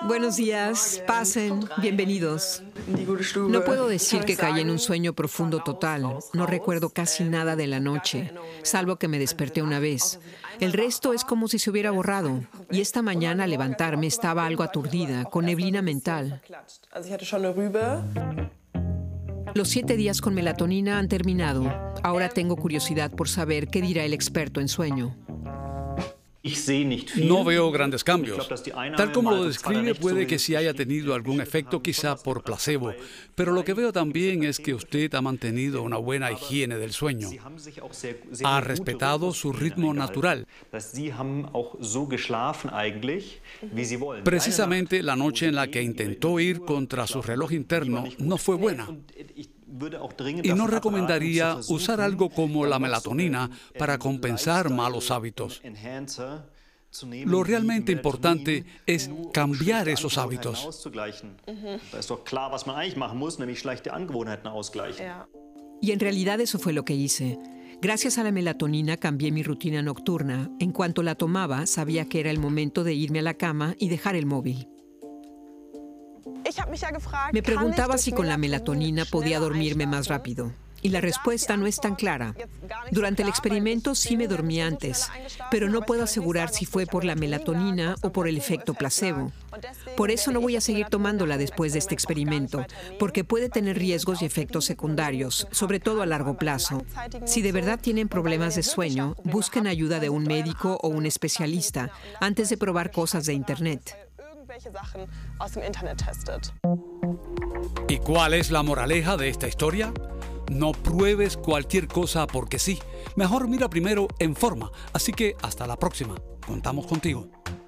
Buenos días, pasen, bienvenidos. No puedo decir que caí en un sueño profundo total. No recuerdo casi nada de la noche, salvo que me desperté una vez. El resto es como si se hubiera borrado. Y esta mañana al levantarme estaba algo aturdida, con neblina mental. Los 7 días con melatonina han terminado. Ahora tengo curiosidad por saber qué dirá el experto en sueño. No veo grandes cambios. Tal como lo describe, puede que sí haya tenido algún efecto, quizá por placebo, pero lo que veo también es que usted ha mantenido una buena higiene del sueño. Ha respetado su ritmo natural. Precisamente la noche en la que intentó ir contra su reloj interno no fue buena. Y no recomendaría usar algo como la melatonina para compensar malos hábitos. Lo realmente importante es cambiar esos hábitos. Y en realidad eso fue lo que hice. Gracias a la melatonina cambié mi rutina nocturna. En cuanto la tomaba, sabía que era el momento de irme a la cama y dejar el móvil. Me preguntaba si con la melatonina podía dormirme más rápido. Y la respuesta no es tan clara. Durante el experimento sí me dormí antes, pero no puedo asegurar si fue por la melatonina o por el efecto placebo. Por eso no voy a seguir tomándola después de este experimento, porque puede tener riesgos y efectos secundarios, sobre todo a largo plazo. Si de verdad tienen problemas de sueño, busquen ayuda de un médico o un especialista antes de probar cosas de Internet. ¿Y cuál es la moraleja de esta historia? No pruebes cualquier cosa porque sí. Mejor mira primero en forma. Así que hasta la próxima. Contamos contigo.